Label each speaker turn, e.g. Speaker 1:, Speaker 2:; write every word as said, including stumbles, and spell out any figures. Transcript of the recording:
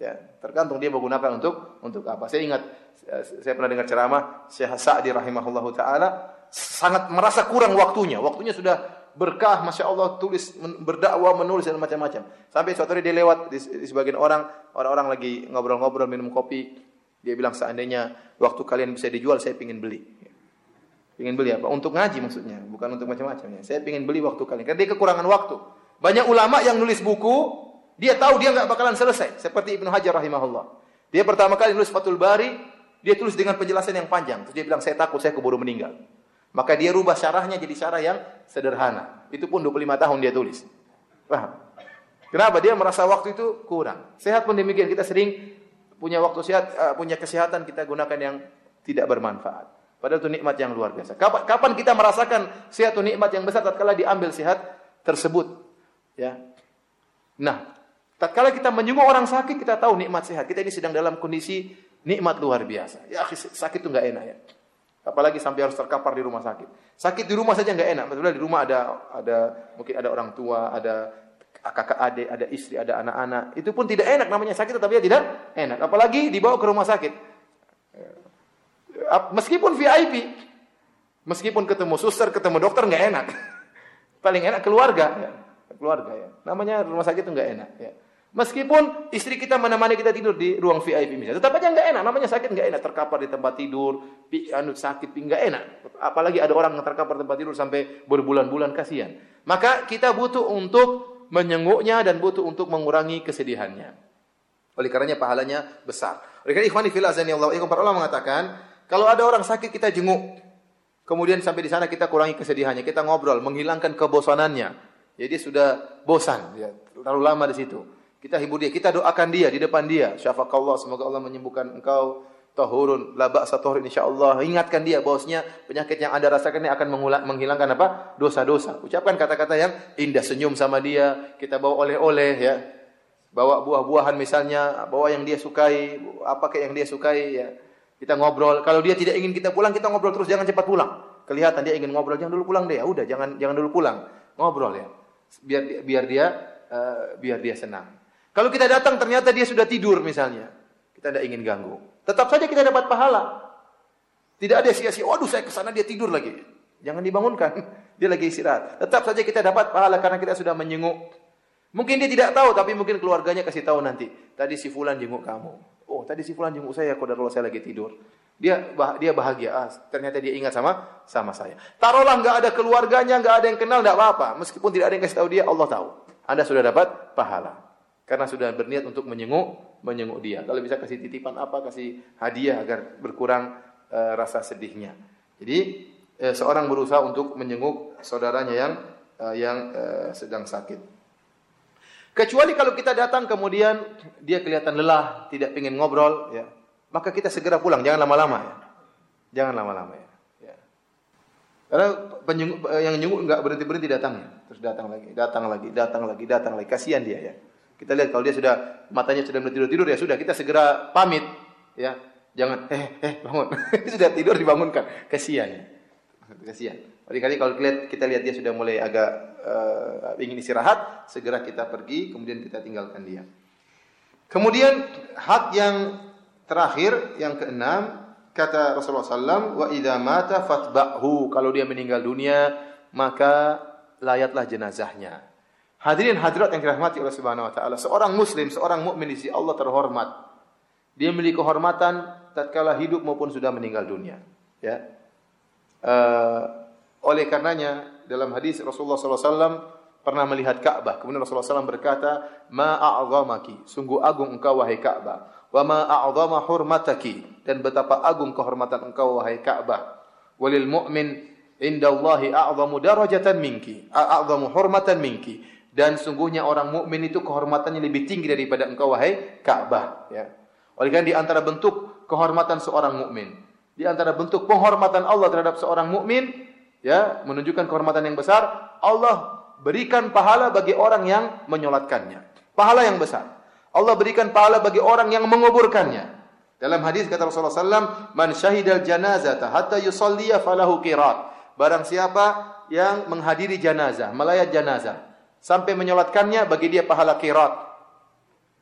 Speaker 1: Ya, tergantung dia menggunakan untuk untuk apa. Saya ingat saya pernah dengar ceramah Syekh Sa'di rahimahullahu taala sangat merasa kurang waktunya. Waktunya sudah berkah, Masya Allah, tulis, berdakwah, menulis dan macam-macam. Sampai suatu hari dia lewat di, di sebagian orang, orang-orang lagi ngobrol-ngobrol minum kopi. Dia bilang seandainya waktu kalian bisa dijual, saya ingin beli. Ingin beli apa? Untuk ngaji maksudnya, bukan untuk macam-macam. Saya ingin beli waktu kalian. Karena dia kekurangan waktu. Banyak ulama yang nulis buku, dia tahu dia enggak bakalan selesai. Seperti Ibnu Hajar rahimahullah. Dia pertama kali nulis Fathul Bari, dia tulis dengan penjelasan yang panjang. Terus dia bilang, saya takut saya keburu meninggal. Maka dia rubah syarahnya jadi syarah yang sederhana. Itu pun dua puluh lima tahun dia tulis. Paham? Kenapa? Dia merasa waktu itu kurang. Sehat pun demikian. Kita sering punya waktu sehat, uh, punya kesehatan, kita gunakan yang tidak bermanfaat. Padahal itu nikmat yang luar biasa. Kapan, kapan kita merasakan sehat itu nikmat yang besar? Tatkala diambil sehat tersebut. Ya. Nah, tatkala kita menyungguh orang sakit, kita tahu nikmat sehat. Kita ini sedang dalam kondisi nikmat luar biasa. Ya, sakit itu enggak enak ya. Apalagi sampai harus terkapar di rumah sakit. Sakit di rumah saja enggak enak. Betul, di rumah ada ada mungkin ada orang tua, ada kakak adik, ada istri, ada anak-anak. Itu pun tidak enak namanya sakit, tetapi tidak enak. Apalagi dibawa ke rumah sakit. Meskipun V I P, meskipun ketemu suster, ketemu dokter enggak enak. Paling enak keluarga, ya. Keluarga ya. Namanya rumah sakit itu enggak enak ya. Meskipun istri kita menemani kita tidur di ruang V I P misalnya, tetap aja enggak enak. Namanya sakit enggak enak, terkapar di tempat tidur, pi, anu sakit enggak enak. Apalagi ada orang yang terkapar di tempat tidur sampai berbulan-bulan, kasihan. Maka kita butuh untuk menyenguknya dan butuh untuk mengurangi kesedihannya. Oleh karenanya pahalanya besar. Oleh karena ikhwani fillah azanillahu wa iyyakum, para ulama mengatakan, kalau ada orang sakit kita jenguk, kemudian sampai di sana kita kurangi kesedihannya, kita ngobrol, menghilangkan kebosanannya. Jadi sudah bosan, ya, terlalu lama di situ. Kita hibur dia, kita doakan dia di depan dia. Syafaqallah, semoga Allah menyembuhkan engkau. Tahurun, la ba'sa tahurun insyaallah. Ingatkan dia bahwasanya penyakit yang Anda rasakan ini akan menghilangkan apa? Dosa-dosa. Ucapkan kata-kata yang indah, senyum sama dia. Kita bawa oleh-oleh ya. Bawa buah-buahan misalnya, bawa yang dia sukai, apa kayak yang dia sukai ya. Kita ngobrol. Kalau dia tidak ingin kita pulang, kita ngobrol terus, jangan cepat pulang. Kelihatan dia ingin ngobrol, jangan dulu pulang deh. Ya udah, jangan jangan dulu pulang. Ngobrol ya. Biar biar dia uh, biar dia senang. Kalau kita datang ternyata dia sudah tidur misalnya, kita tidak ingin ganggu. Tetap saja kita dapat pahala. Tidak ada sia-sia, waduh saya ke sana dia tidur lagi. Jangan dibangunkan, dia lagi istirahat. Tetap saja kita dapat pahala karena kita sudah menyenguk. Mungkin dia tidak tahu, tapi mungkin keluarganya kasih tahu nanti. Tadi si fulan jenguk kamu. Oh, tadi si fulan jenguk saya, kalau saya lagi tidur. Dia dia bahagia, ah, ternyata dia ingat sama sama saya. Taruhlah enggak ada keluarganya, enggak ada yang kenal, enggak apa-apa. Meskipun tidak ada yang kasih tahu dia, Allah tahu. Anda sudah dapat pahala. Karena sudah berniat untuk menyenguk, menyenguk dia. Kalau bisa kasih titipan apa, kasih hadiah agar berkurang uh, rasa sedihnya. Jadi uh, seorang berusaha untuk menyenguk saudaranya yang uh, yang uh, sedang sakit. Kecuali kalau kita datang kemudian dia kelihatan lelah, tidak ingin ngobrol, ya, maka kita segera pulang. Jangan lama-lama ya. Jangan lama-lama ya. ya. Karena penyenguk, yang nyenguk enggak berhenti-berhenti datangnya, terus datang lagi, datang lagi, datang lagi, datang lagi. Kasihan dia ya. Kita lihat kalau dia sudah matanya sudah tidur-tidur ya sudah kita segera pamit ya. Jangan eh eh bangun. Sudah tidur dibangunkan. Kasihan ya. Kasihan. Kali-kali kalau kita, kita lihat dia sudah mulai agak uh, ingin istirahat, segera kita pergi kemudian kita tinggalkan dia. Kemudian hak yang terakhir yang keenam kata Rasulullah sallallahu alaihi wasallam wa idza mata fatba'hu, kalau dia meninggal dunia maka layatlah jenazahnya. Hadirin hadirat yang dirahmati Allah Subhanahu wa taala, seorang muslim, seorang mukmin di sisi Allah terhormat. Dia memiliki kehormatan tatkala hidup maupun sudah meninggal dunia, ya. Uh, oleh karenanya dalam hadis Rasulullah sallallahu alaihi wasallam pernah melihat Ka'bah. Kemudian Rasulullah sallallahu alaihi wasallam berkata, "Ma a'zamaki, sungguh agung engkau wahai Ka'bah. Wa ma a'zama hurmataki, dan betapa agung kehormatan engkau wahai Ka'bah. Walil mu'min indallahi a'zamu darajatan minki, a'zamu hurmatan minki." Dan sungguhnya orang mukmin itu kehormatannya lebih tinggi daripada engkau wahai Ka'bah, ya. Oleh karena di antara bentuk kehormatan seorang mukmin, di antara bentuk penghormatan Allah terhadap seorang mukmin, ya, menunjukkan kehormatan yang besar, Allah berikan pahala bagi orang yang menyolatkannya. Pahala yang besar. Allah berikan pahala bagi orang yang menguburkannya. Dalam hadis kata Rasulullah sallallahu alaihi wasallam, "Man syahidal janazata hatta yusalliya falahu qirat." Barang siapa yang menghadiri janazah, melayat janazah sampai menyolatkannya, bagi dia pahala qirat.